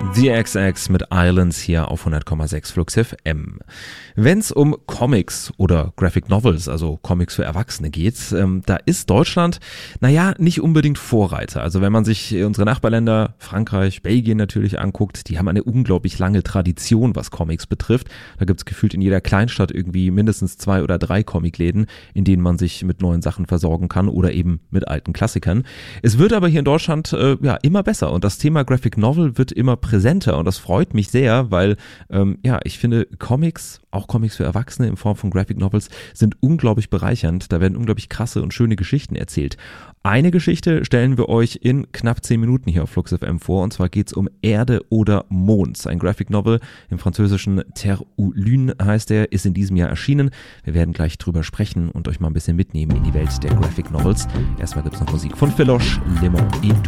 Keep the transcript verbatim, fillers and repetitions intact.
The X X mit Islands hier auf hundert Komma sechs Flux F M. Wenn es um Comics oder Graphic Novels, also Comics für Erwachsene geht, ähm, da ist Deutschland, naja, nicht unbedingt Vorreiter. Also wenn man sich unsere Nachbarländer, Frankreich, Belgien natürlich anguckt, die haben eine unglaublich lange Tradition, was Comics betrifft. Da gibt's gefühlt in jeder Kleinstadt irgendwie mindestens zwei oder drei Comicläden, in denen man sich mit neuen Sachen versorgen kann oder eben mit alten Klassikern. Es wird aber hier in Deutschland äh, ja immer besser und das Thema Graphic Novel wird immer präsenter und das freut mich sehr, weil ähm, ja, ich finde Comics, auch Comics für Erwachsene in Form von Graphic Novels sind unglaublich bereichernd. Da werden unglaublich krasse und schöne Geschichten erzählt. Eine Geschichte stellen wir euch in knapp zehn Minuten hier auf Flux F M vor und zwar geht's um Erde oder Mond. Ein Graphic Novel, im französischen Terre ou Lune heißt er, ist in diesem Jahr erschienen. Wir werden gleich drüber sprechen und euch mal ein bisschen mitnehmen in die Welt der Graphic Novels. Erstmal gibt's noch Musik von Philoche, Le Monde et Du.